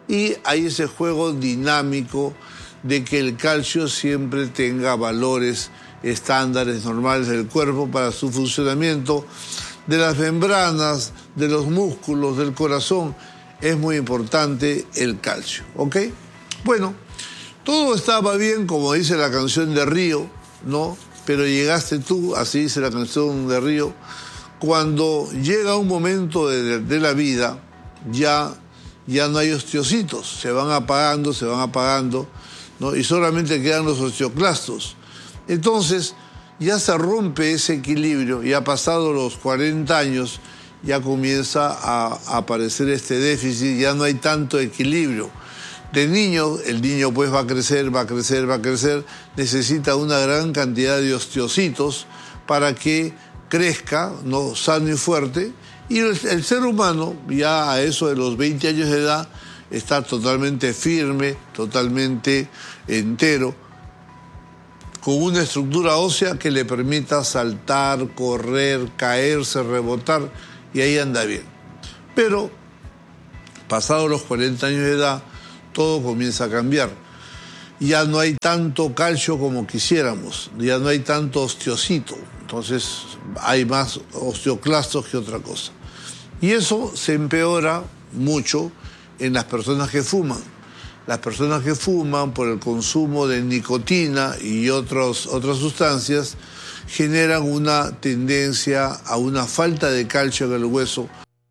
y hay ese juego dinámico de que el calcio siempre tenga valores estándares normales del cuerpo para su funcionamiento, de las membranas, de los músculos, del corazón. Es muy importante el calcio, ¿ok? Bueno, todo estaba bien, como dice la canción de Río, ¿no? Pero llegaste tú, así dice la canción de Río, cuando llega un momento de la vida, ya no hay osteocitos, se van apagando, ¿no? Y solamente quedan los osteoclastos. Entonces, ya se rompe ese equilibrio, ya pasado los 40 años, ya comienza a aparecer este déficit, ya no hay tanto equilibrio. De niño, el niño pues va a crecer, necesita una gran cantidad de osteocitos para que crezca, ¿no? Sano y fuerte, y el ser humano, ya a eso de los 20 años de edad, está totalmente firme, totalmente entero, con una estructura ósea que le permita saltar, correr, caerse, rebotar, y ahí anda bien. Pero, pasados los 40 años de edad, todo comienza a cambiar. Ya no hay tanto calcio como quisiéramos, ya no hay tanto osteocito, entonces hay más osteoclastos que otra cosa. Y eso se empeora mucho en las personas que fuman. Las personas que fuman por el consumo de nicotina y otras sustancias generan una tendencia a una falta de calcio en el hueso.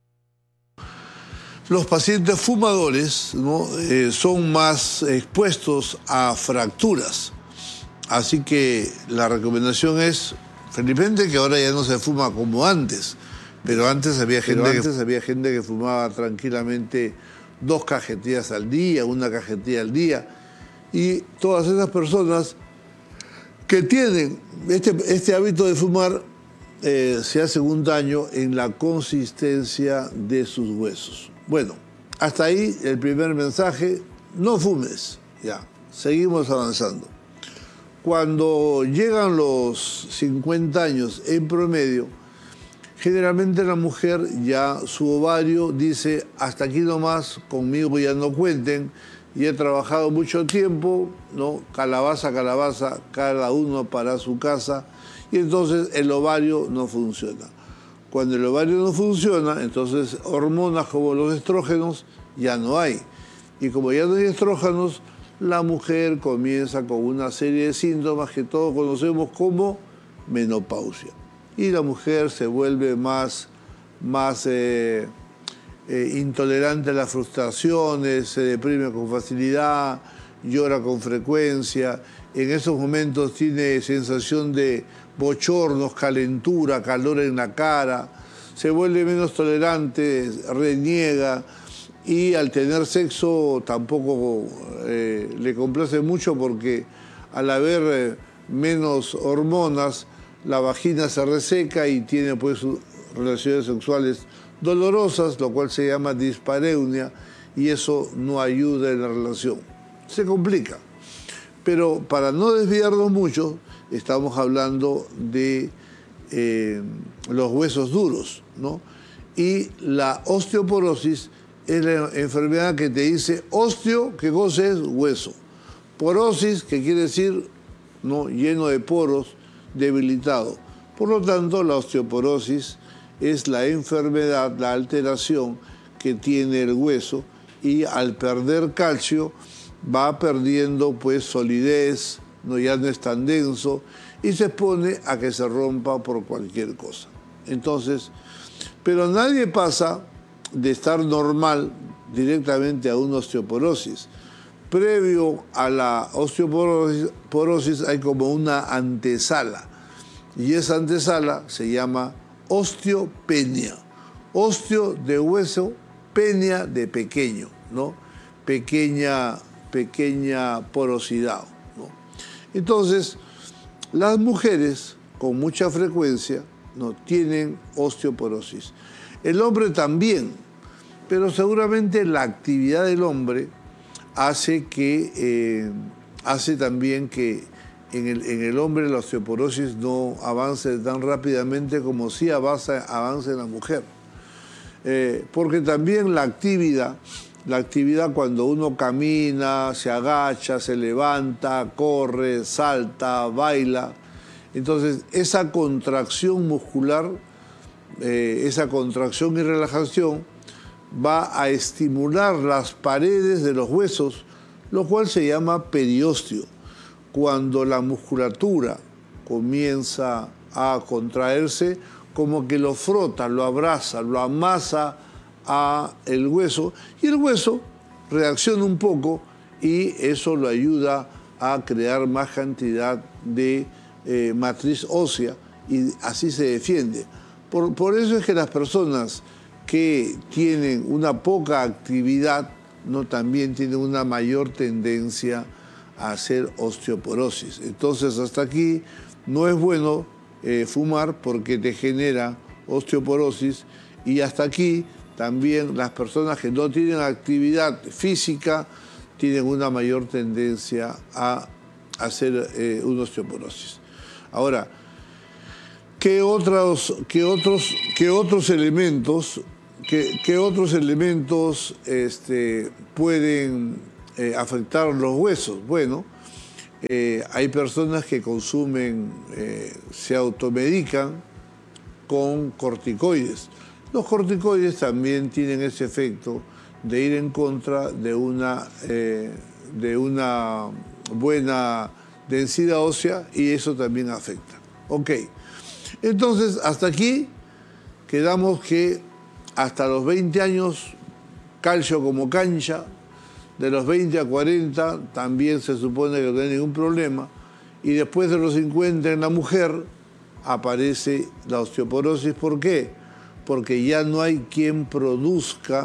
Los pacientes fumadores, ¿no? Son más expuestos a fracturas. Así que la recomendación es, felizmente que ahora ya no se fuma como antes, pero antes había gente que fumaba tranquilamente 2 cajetillas al día, 1 cajetilla al día. Y todas esas personas que tienen este hábito de fumar se hacen un daño en la consistencia de sus huesos. Bueno, hasta ahí el primer mensaje, no fumes. Ya, seguimos avanzando. Cuando llegan los 50 años en promedio, generalmente la mujer ya su ovario dice, hasta aquí nomás, conmigo ya no cuenten, y he trabajado mucho tiempo, ¿no? Calabaza, cada uno para su casa, y entonces el ovario no funciona. Cuando el ovario no funciona, entonces hormonas como los estrógenos ya no hay. Y como ya no hay estrógenos, la mujer comienza con una serie de síntomas que todos conocemos como menopausia. Y la mujer se vuelve más intolerante a las frustraciones, se deprime con facilidad, llora con frecuencia. En esos momentos tiene sensación de bochornos, calentura, calor en la cara, se vuelve menos tolerante, reniega, y al tener sexo tampoco le complace mucho porque al haber menos hormonas, la vagina se reseca y tiene pues relaciones sexuales dolorosas, lo cual se llama dispareunia, y eso no ayuda en la relación. Se complica. Pero para no desviarnos mucho, estamos hablando de los huesos duros, ¿no? Y la osteoporosis es la enfermedad que te dice osteo, ¿qué cosa es? Hueso. Porosis, que quiere decir, ¿no?, lleno de poros, debilitado. Por lo tanto, la osteoporosis es la enfermedad, la alteración que tiene el hueso, y al perder calcio va perdiendo pues solidez, ¿no? Ya no es tan denso y se expone a que se rompa por cualquier cosa. Entonces, pero nadie pasa de estar normal directamente a una osteoporosis. Previo a la osteoporosis hay como una antesala, y esa antesala se llama osteopenia. Osteo de hueso, penia de pequeño, ¿no? Pequeña porosidad, ¿no? Entonces, las mujeres con mucha frecuencia no tienen osteoporosis. El hombre también, pero seguramente la actividad del hombre hace también que en el hombre la osteoporosis no avance tan rápidamente como sí avanza en la mujer. Porque también la actividad La actividad cuando uno camina, se agacha, se levanta, corre, salta, baila. Entonces, esa contracción muscular, esa contracción y relajación va a estimular las paredes de los huesos, lo cual se llama periósteo. Cuando la musculatura comienza a contraerse, como que lo frota, lo abraza, lo amasa a el hueso, y el hueso reacciona un poco y eso lo ayuda a crear más cantidad de matriz ósea y así se defiende. Por eso es que las personas que tienen una poca actividad no también tienen una mayor tendencia a hacer osteoporosis. Entonces hasta aquí no es bueno fumar porque te genera osteoporosis, y hasta aquí también las personas que no tienen actividad física tienen una mayor tendencia a hacer una osteoporosis. Ahora, ¿qué otros elementos pueden afectar los huesos? Bueno, hay personas que consumen, se automedican con corticoides. Los corticoides también tienen ese efecto de ir en contra de una buena densidad ósea, y eso también afecta. Ok, entonces hasta aquí quedamos que hasta los 20 años, calcio como cancha. De los 20 a 40 también se supone que no hay ningún problema. Y después de los 50 en la mujer aparece la osteoporosis. ¿Por qué? Porque ya no hay quien produzca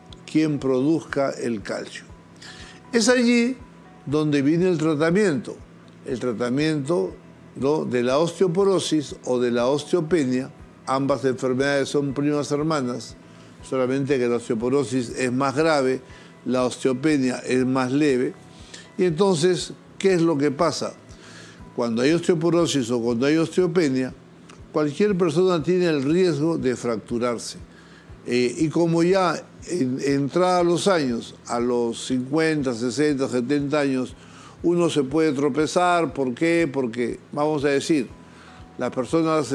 el calcio. Es allí donde viene el tratamiento. El tratamiento, ¿no?, de la osteoporosis o de la osteopenia. Ambas enfermedades son primas hermanas, solamente que la osteoporosis es más grave, la osteopenia es más leve. Y entonces, ¿qué es lo que pasa? Cuando hay osteoporosis o cuando hay osteopenia, cualquier persona tiene el riesgo de fracturarse. Y como ya entrada los años, a los 50, 60, 70 años, uno se puede tropezar. ¿Por qué? Porque, vamos a decir, las personas,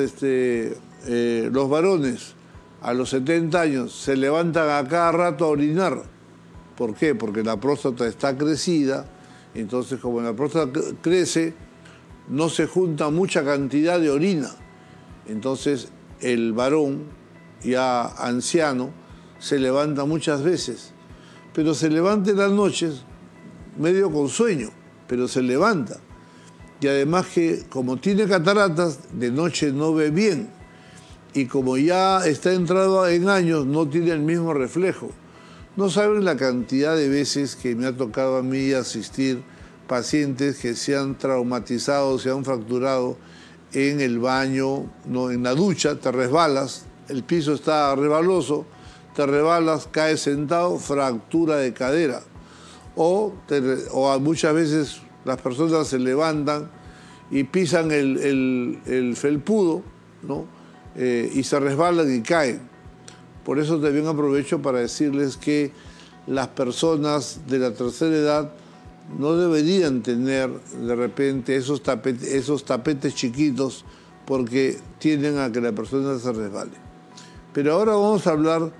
los varones, a los 70 años se levantan a cada rato a orinar. ¿Por qué? Porque la próstata está crecida. Entonces, como la próstata crece, no se junta mucha cantidad de orina. Entonces, el varón ya anciano se levanta muchas veces, pero se levanta en las noches medio con sueño, pero se levanta. Y además que, como tiene cataratas, de noche no ve bien. Y como ya está entrado en años, no tiene el mismo reflejo. No saben la cantidad de veces que me ha tocado a mí asistir pacientes que se han traumatizado, se han fracturado en el baño, no, en la ducha, te resbalas, el piso está resbaloso, te resbalas, caes sentado, fractura de cadera. O muchas veces las personas se levantan y pisan el felpudo, ¿no?, y se resbalan y caen. Por eso también aprovecho para decirles que las personas de la tercera edad no deberían tener de repente esos tapetes chiquitos, porque tienden a que la persona se resbale. Pero ahora vamos a hablar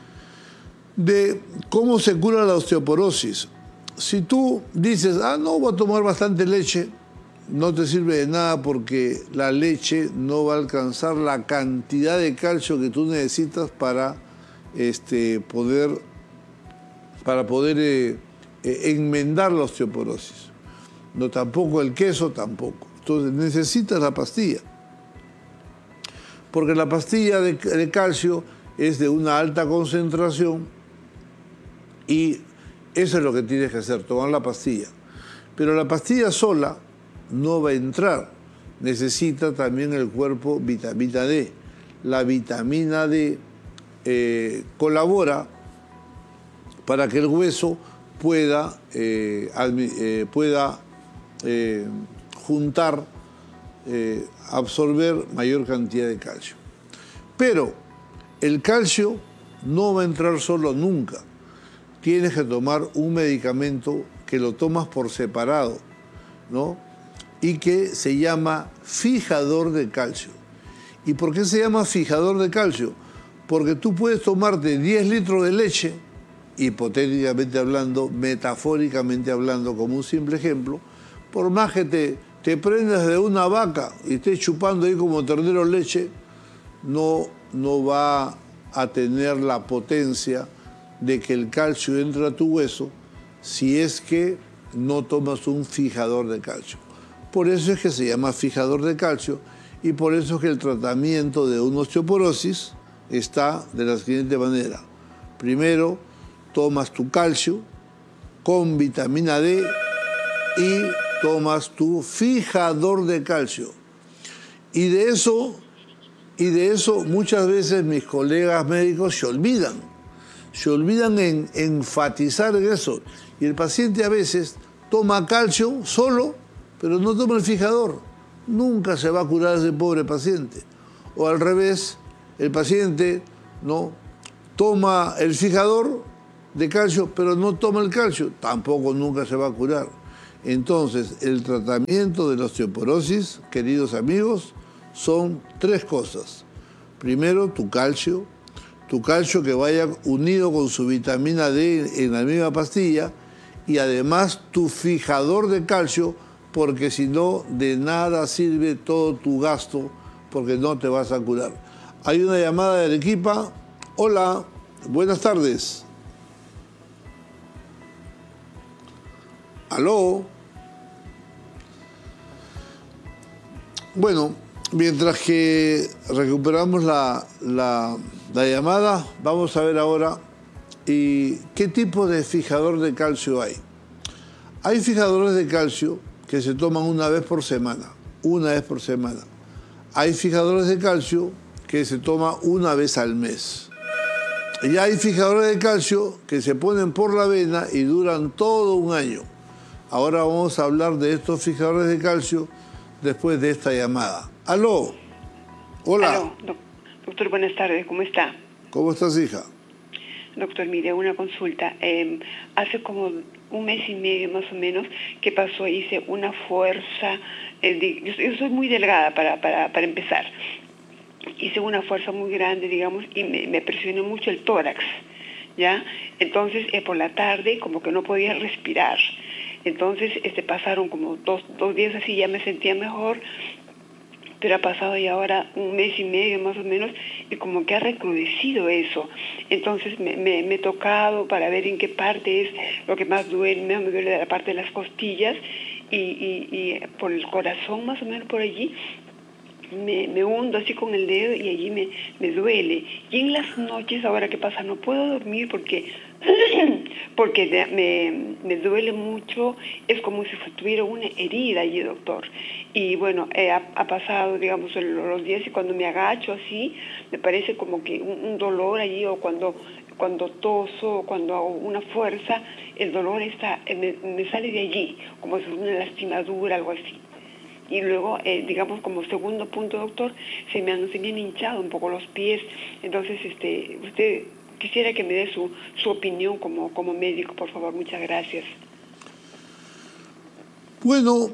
de cómo se cura la osteoporosis. Si tú dices, no, voy a tomar bastante leche, no te sirve de nada, porque la leche no va a alcanzar la cantidad de calcio que tú necesitas para poder enmendar la osteoporosis. No, tampoco el queso, tampoco. Entonces necesitas la pastilla, porque la pastilla de calcio es de una alta concentración, y eso es lo que tienes que hacer, tomar la pastilla. Pero la pastilla sola no va a entrar. Necesita también el cuerpo vitamina D. La vitamina D colabora para que el hueso pueda absorber mayor cantidad de calcio. Pero el calcio no va a entrar solo nunca. tienes que tomar un medicamento que lo tomas por separado, ¿no? Y que se llama fijador de calcio. ¿Y por qué se llama fijador de calcio? Porque tú puedes tomarte 10 litros de leche, hipotéticamente hablando, metafóricamente hablando, como un simple ejemplo, por más que te prendas de una vaca y estés chupando ahí como ternero leche, no va a tener la potencia de que el calcio entre a tu hueso si es que no tomas un fijador de calcio. Por eso es que se llama fijador de calcio y por eso es que el tratamiento de una osteoporosis está de la siguiente manera. Primero, tomas tu calcio con vitamina D y tomas tu fijador de calcio. Y de eso muchas veces mis colegas médicos se olvidan en enfatizar en eso. Y el paciente a veces toma calcio solo, pero no toma el fijador. Nunca se va a curar ese pobre paciente. O al revés, el paciente no toma el fijador de calcio, pero no toma el calcio. Tampoco nunca se va a curar. Entonces, el tratamiento de la osteoporosis, queridos amigos, son 3 cosas. Primero, tu calcio que vaya unido con su vitamina D en la misma pastilla, y además tu fijador de calcio, porque si no, de nada sirve todo tu gasto, porque no te vas a curar. Hay una llamada de Arequipa. Hola, buenas tardes. ¿Aló? Bueno, mientras que recuperamos la llamada, vamos a ver ahora qué tipo de fijador de calcio hay. Hay fijadores de calcio que se toman una vez por semana. Hay fijadores de calcio que se toman una vez al mes. Y hay fijadores de calcio que se ponen por la vena y duran todo un año. Ahora vamos a hablar de estos fijadores de calcio después de esta llamada. ¡Aló! Hola. Aló, doctor, buenas tardes, ¿cómo está? ¿Cómo estás, hija? Doctor, mire, una consulta. Hace como un mes y medio más o menos que pasó, hice una fuerza, yo soy muy delgada para empezar. Hice una fuerza muy grande, digamos, y me presionó mucho el tórax, ¿ya? Entonces, por la tarde como que no podía respirar. Entonces, pasaron como dos días así, ya me sentía mejor, pero ha pasado ya ahora un mes y medio más o menos y como que ha recrudecido eso. Entonces me he tocado para ver en qué parte es lo que más duele. Me duele la parte de las costillas y por el corazón más o menos por allí. Me hundo así con el dedo y allí me duele. Y en las noches, ahora qué pasa, no puedo dormir porque me duele mucho, es como si tuviera una herida allí, doctor. Y bueno, ha pasado, digamos, los días y cuando me agacho así, me parece como que un dolor allí, o cuando toso, cuando hago una fuerza, el dolor me sale de allí, como si fuera una lastimadura, algo así. Y luego, digamos, como segundo punto, doctor, se me han hinchado un poco los pies. Entonces, usted quisiera que me dé su opinión como médico, por favor. Muchas gracias. Bueno,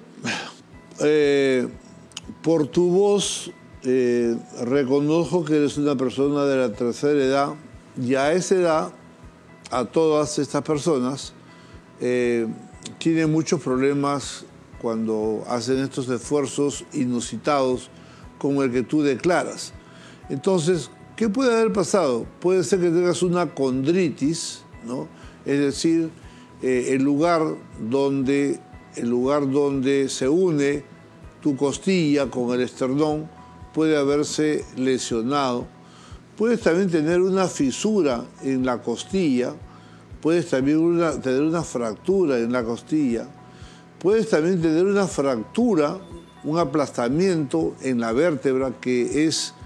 por tu voz reconozco que eres una persona de la tercera edad, y a esa edad, a todas estas personas, tienen muchos problemas cuando hacen estos esfuerzos inusitados como el que tú declaras. Entonces, ¿qué puede haber pasado? Puede ser que tengas una condritis, ¿no? Es decir, el lugar donde se une tu costilla con el esternón puede haberse lesionado. Puedes también tener una fisura en la costilla, puedes también tener una fractura en la costilla, puedes también tener una fractura, un aplastamiento en la vértebra, que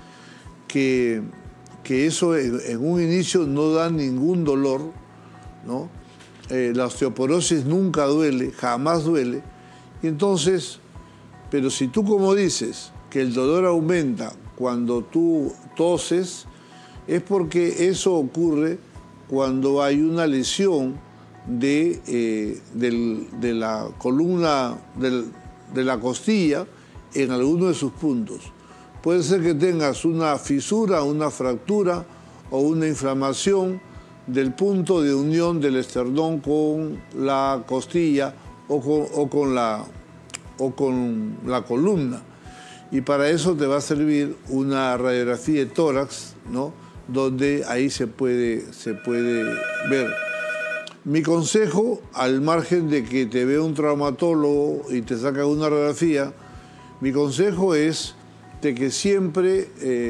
eso en un inicio no da ningún dolor, ¿no? La osteoporosis nunca duele, jamás duele. Y entonces, pero si tú, como dices, que el dolor aumenta cuando tú toses, es porque eso ocurre cuando hay una lesión de la columna, de la costilla en alguno de sus puntos. Puede ser que tengas una fisura, una fractura o una inflamación del punto de unión del esternón con la costilla o con la columna. Y para eso te va a servir una radiografía de tórax, ¿no? Donde ahí se puede ver. Mi consejo, al margen de que te vea un traumatólogo y te saca una radiografía, mi consejo es de que siempre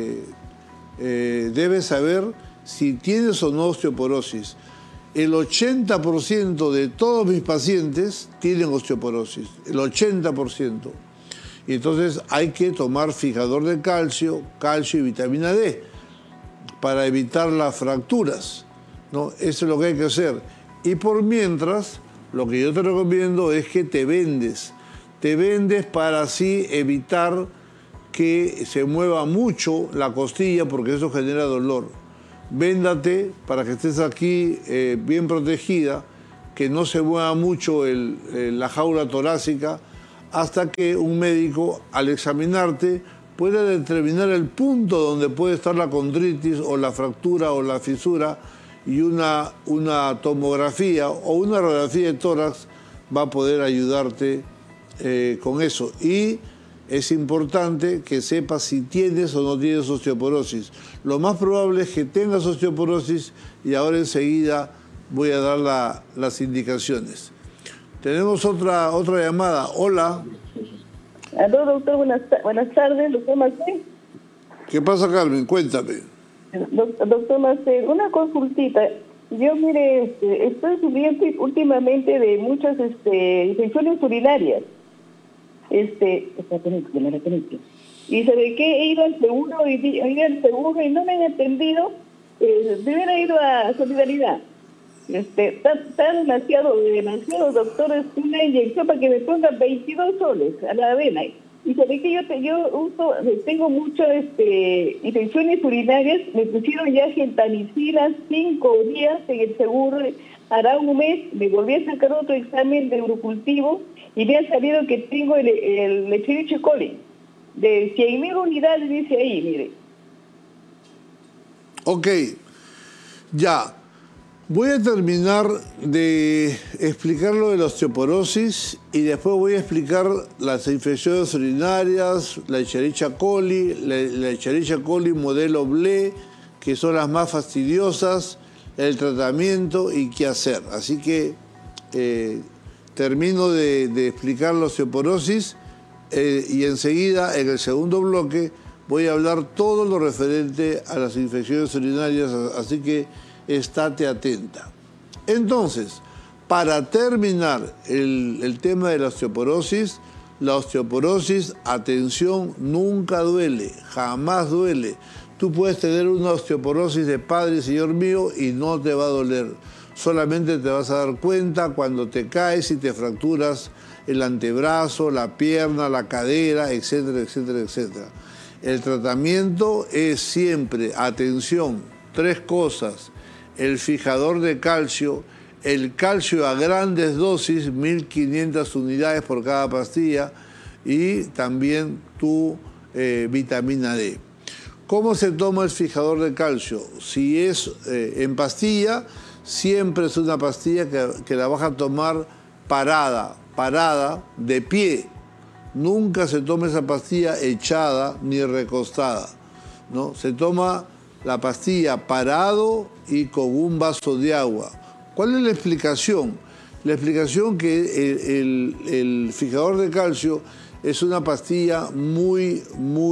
debes saber si tienes o no osteoporosis. El 80% de todos mis pacientes tienen osteoporosis, el 80%. Y entonces hay que tomar fijador de calcio, calcio y vitamina D para evitar las fracturas, ¿no? Eso es lo que hay que hacer. Y por mientras, lo que yo te recomiendo es que te vendes. Te vendes para así evitar que se mueva mucho la costilla porque eso genera dolor. Véndate para que estés aquí bien protegida, que no se mueva mucho la jaula torácica, hasta que un médico, al examinarte, pueda determinar el punto donde puede estar la condritis o la fractura o la fisura, y una tomografía o una radiografía de tórax va a poder ayudarte con eso. Y es importante que sepas si tienes o no tienes osteoporosis. Lo más probable es que tengas osteoporosis y ahora enseguida voy a dar las indicaciones. Tenemos otra llamada. Hola. Aló, doctor, buenas tardes, doctor Macé. ¿Qué pasa, Carmen? Cuéntame. Doctor Macé, una consultita. Yo, mire, estoy sufriendo últimamente de muchas infecciones urinarias. Y sabe qué, he ido al seguro y no me han atendido. Hubiera ido a Solidaridad. Está demasiado, doctor, una inyección para que me pongan 22 soles a la avena. Y sabe que yo tengo muchas infecciones urinarias, me pusieron ya gentamicina 5 días en el seguro, hará un mes, me volví a sacar otro examen de urocultivo y me ha salido que tengo el Escherichia coli, de 100.000 unidades, dice ahí, mire. Ok, ya. Voy a terminar de explicar lo de la osteoporosis y después voy a explicar las infecciones urinarias, la Escherichia coli, la Escherichia coli modelo BLE, que son las más fastidiosas, el tratamiento y qué hacer. Así que termino de explicar la osteoporosis y enseguida, en el segundo bloque, voy a hablar todo lo referente a las infecciones urinarias, así que estate atenta. Entonces, para terminar el tema de la osteoporosis, atención, nunca duele, jamás duele. Tú puedes tener una osteoporosis de Padre, Señor mío, y no te va a doler. Solamente te vas a dar cuenta cuando te caes y te fracturas el antebrazo, la pierna, la cadera, etcétera, etcétera, etcétera. El tratamiento es siempre, atención, 3 cosas. El fijador de calcio, el calcio a grandes dosis, 1.500 unidades por cada pastilla, y también tu vitamina D. ¿Cómo se toma el fijador de calcio? Si es en pastilla, siempre es una pastilla que la vas a tomar parada, de pie. Nunca se toma esa pastilla echada ni recostada, ¿no? Se toma la pastilla parado y con un vaso de agua. ¿Cuál es la explicación? La explicación que el fijador de calcio es una pastilla muy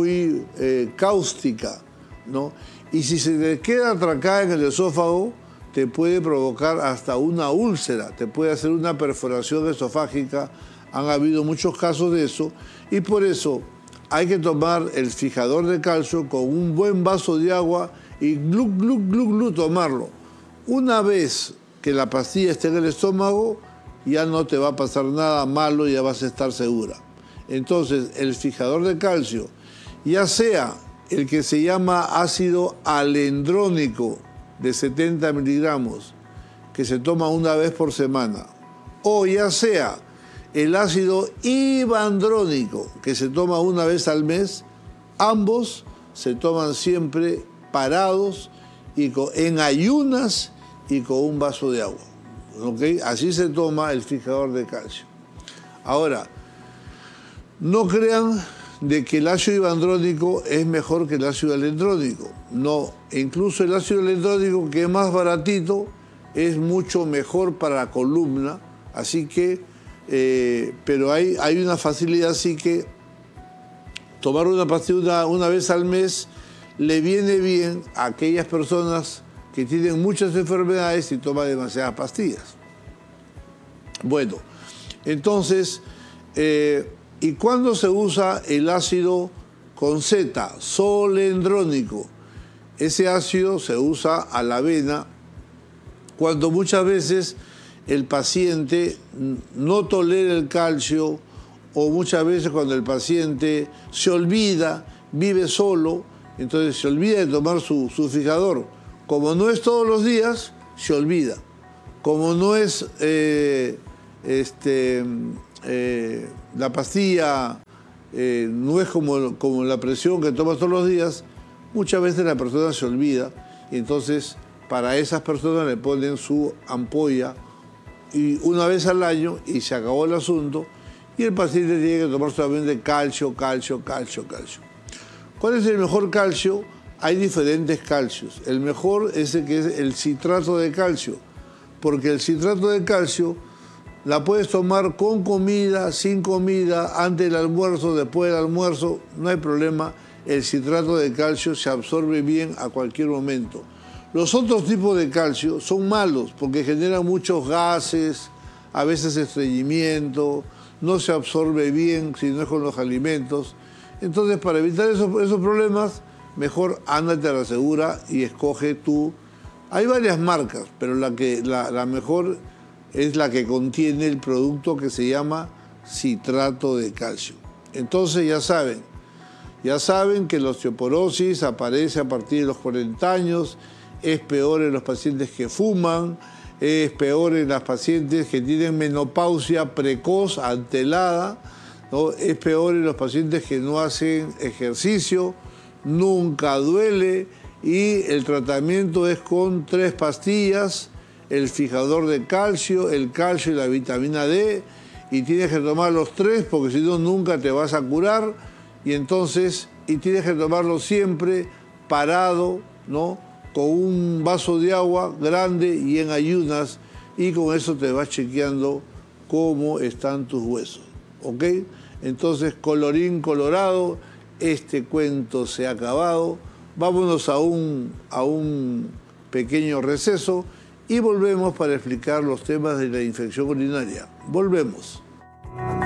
cáustica, ¿no? Y si se te queda atracada en el esófago, te puede provocar hasta una úlcera, te puede hacer una perforación esofágica. Han habido muchos casos de eso y por eso hay que tomar el fijador de calcio con un buen vaso de agua y gluc, gluc, gluc, gluc, tomarlo. Una vez que la pastilla esté en el estómago, ya no te va a pasar nada malo, ya vas a estar segura. Entonces, el fijador de calcio, ya sea el que se llama ácido alendrónico, de 70 miligramos que se toma una vez por semana, o ya sea el ácido ibandrónico que se toma una vez al mes, ambos se toman siempre parados y en ayunas y con un vaso de agua. ¿Okay? Así se toma el fijador de calcio. Ahora, no crean de que el ácido ibandrónico es mejor que el ácido alendrónico. No, incluso el ácido alendrónico, que es más baratito, es mucho mejor para la columna. Así que, pero hay una facilidad, así que tomar una pastilla una vez al mes le viene bien a aquellas personas que tienen muchas enfermedades y toman demasiadas pastillas. Bueno, entonces, ¿y cuándo se usa el ácido con Z, solendrónico? Ese ácido se usa a la avena cuando muchas veces el paciente no tolera el calcio, o muchas veces cuando el paciente se olvida, vive solo, entonces se olvida de tomar su fijador. Como no es todos los días, se olvida. Como no es la pastilla, no es como la presión que tomas todos los días, muchas veces la persona se olvida, y entonces para esas personas le ponen su ampolla y una vez al año y se acabó el asunto, y el paciente tiene que tomar solamente calcio, calcio, calcio, calcio. ¿Cuál es el mejor calcio? Hay diferentes calcios. El mejor es el que es el citrato de calcio, porque el citrato de calcio la puedes tomar con comida, sin comida, antes del almuerzo, después del almuerzo, no hay problema. El citrato de calcio se absorbe bien a cualquier momento. Los otros tipos de calcio son malos porque generan muchos gases, a veces estreñimiento, no se absorbe bien si no es con los alimentos. Entonces, para evitar esos problemas, mejor ándate a la segura y escoge tú. Hay varias marcas, pero la mejor es la que contiene el producto que se llama citrato de calcio. Entonces ya saben que la osteoporosis aparece a partir de los 40 años, es peor en los pacientes que fuman, es peor en las pacientes que tienen menopausia precoz, antelada, ¿no? Es peor en los pacientes que no hacen ejercicio, nunca duele, y el tratamiento es con 3 pastillas, el fijador de calcio, el calcio y la vitamina D, y tienes que tomar los 3 porque si no nunca te vas a curar, y tienes que tomarlo siempre parado, ¿no? Con un vaso de agua grande y en ayunas, y con eso te vas chequeando cómo están tus huesos, ¿ok? Entonces, colorín colorado, este cuento se ha acabado. Vámonos a un pequeño receso y volvemos para explicar los temas de la infección urinaria. Volvemos.